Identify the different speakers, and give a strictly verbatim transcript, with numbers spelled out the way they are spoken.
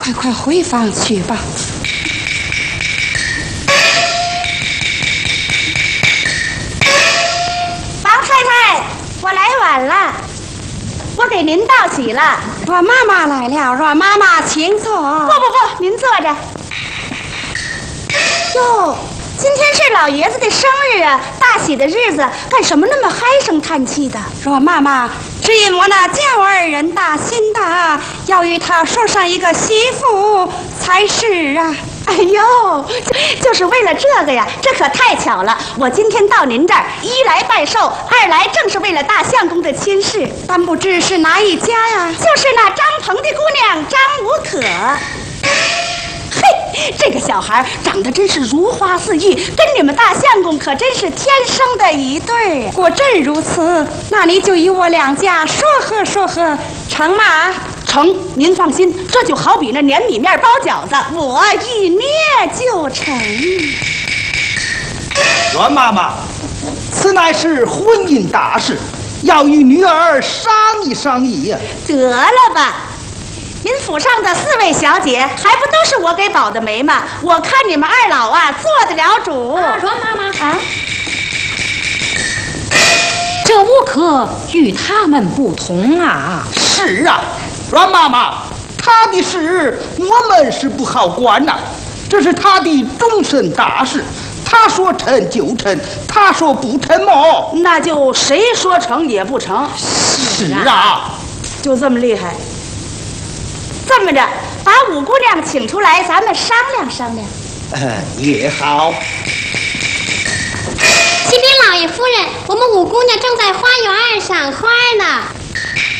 Speaker 1: 快快回房去吧。
Speaker 2: 王太太，我来晚了，我给您道喜了。
Speaker 1: 阮妈妈来了，阮妈妈请坐。
Speaker 2: 不不不，您坐着。哟，今天是老爷子的生日啊，大喜的日子，干什么那么唉声叹气的？
Speaker 1: 阮妈妈，只因我那家务二人大心大，要与他说上一个媳妇才是啊。
Speaker 2: 哎呦，就是为了这个呀，这可太巧了！我今天到您这儿，一来拜寿，二来正是为了大相公的亲事。
Speaker 1: 但不知是哪一家呀？
Speaker 2: 就是那张鹏的姑娘张无可。嘿，这个小孩长得真是如花似玉，跟你们大相公可真是天生的一对。
Speaker 1: 果真如此，那你就与我两家说和说和，成吗？
Speaker 2: 成，您放心，这就好比那粘米面包饺子，我一捏就成。
Speaker 3: 阮妈妈，此乃是婚姻大事，要与女儿商议商议呀。
Speaker 2: 得了吧，您府上的四位小姐还不都是我给保的媒吗？我看你们二老啊做得了主。
Speaker 4: 啊，阮妈妈
Speaker 2: 啊，
Speaker 4: 这无可与他们不同啊。
Speaker 3: 是啊，阮妈妈，他的事我们是不好管呐、啊，这是他的终身大事，他说成就成，他说不成么？
Speaker 2: 那就谁说成也不成。
Speaker 3: 是啊，
Speaker 2: 就这么厉害。这么着，把五姑娘请出来，咱们商量商量。
Speaker 3: 呃，也好。
Speaker 5: 启禀老爷夫人，我们五姑娘正在花园赏花呢。